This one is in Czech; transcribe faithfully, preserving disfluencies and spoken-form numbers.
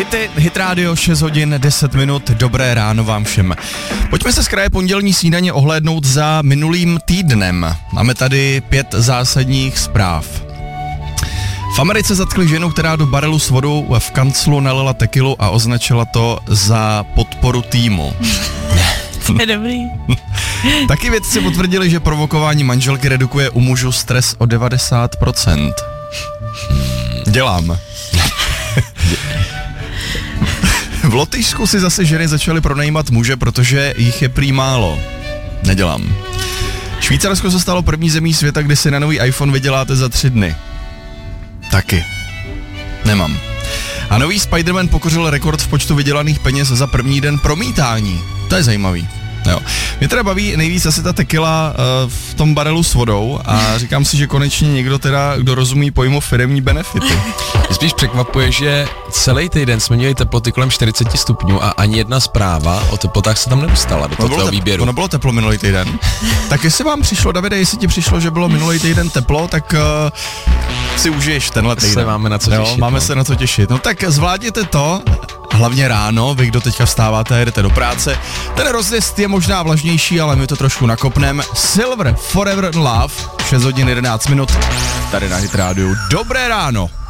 Hity, Hit Radio, šest hodin, deset minut, dobré ráno vám všem. Pojďme se z kraje pondělní snídaně ohlédnout za minulým týdnem. Máme tady pět zásadních zpráv. V Americe zatkli ženu, která do barelu s vodou v kanclu nalila tekilu a označila to za podporu týmu. To je dobrý. Taky vědci potvrdili, že provokování manželky redukuje u mužů stres o devadesát procent. Dělám. V Lotyšsku si zase ženy začaly pronajímat muže, protože jich je prý málo. Nedělám. Švýcarsko se stalo první zemí světa, kde si na nový iPhone vyděláte za tři dny. Taky. Nemám. A nový Spider-Man pokořil rekord v počtu vydělaných peněz za první den promítání. To je zajímavý. Jo. Mě teda baví nejvíc asi ta tequila uh, v tom barelu s vodou a říkám si, že konečně někdo teda, kdo rozumí pojmu firemní benefity. Mě spíš překvapuje, že celý týden jsme měli teploty kolem čtyřicet stupňů a ani jedna zpráva o teplotách se tam nedostala do toho tep- výběru. Ono bylo teplo minulý týden. Tak jestli vám přišlo, Davide, jestli ti přišlo, že bylo minulý týden teplo, tak uh, si užiješ tenhle týden. Se máme na co těšit. Jo, máme no. se na co těšit. No tak zvládněte to, hlavně ráno, vy, kdo teďka vstáváte a jedete do práce. Ten rozjezd je možná vlažnější, ale my to trošku nakopneme. Silver Forever Love, šest hodin jedenáct minut, tady na Hit Radio. Dobré ráno.